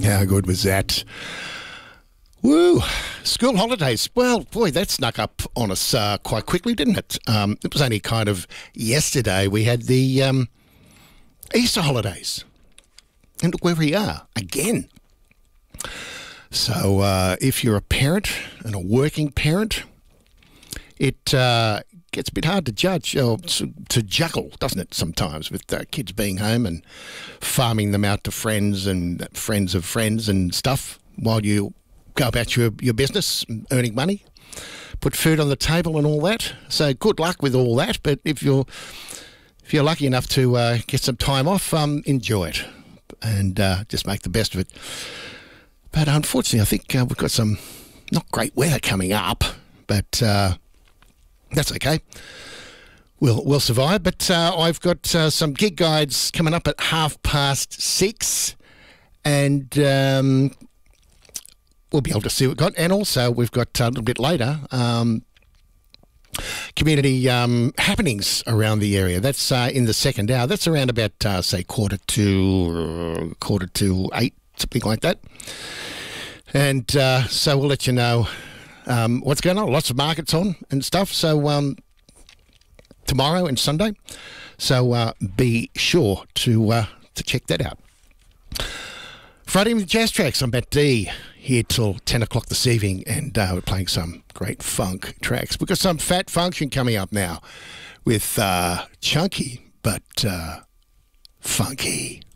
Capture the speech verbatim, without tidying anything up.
How good was that? Woo! School holidays. Well, boy, that snuck up on us uh, quite quickly, didn't it? Um, it was only kind of yesterday we had the um, Easter holidays. And look where we are, again. So uh, if you're a parent and a working parent, it uh, gets a bit hard to judge, or to, to juggle, doesn't it, sometimes, with uh, kids being home and farming them out to friends and friends of friends and stuff while you go about your, your business, earning money, put food on the table and all that. So good luck with all that. But if you're if you're lucky enough to uh, get some time off, um, enjoy it and uh, just make the best of it. But unfortunately, I think uh, we've got some not great weather coming up, but uh, that's okay. We'll we'll survive. But uh, I've got uh, some gig guides coming up at half past six, and um, we'll be able to see what we've got. And also, we've got uh, a little bit later um, community um, happenings around the area. That's uh, in the second hour. That's around about uh, say quarter to uh, quarter to eight, something like that. And uh, so we'll let you know um, what's going on. Lots of markets on and stuff. So um, tomorrow and Sunday. So uh, be sure to uh, to check that out. Friday with Jazz Tracks. I'm Matt D here till ten o'clock this evening, and uh, we're playing some great funk tracks. We've got some Fat Function coming up now with uh, Chunky, but uh, funky.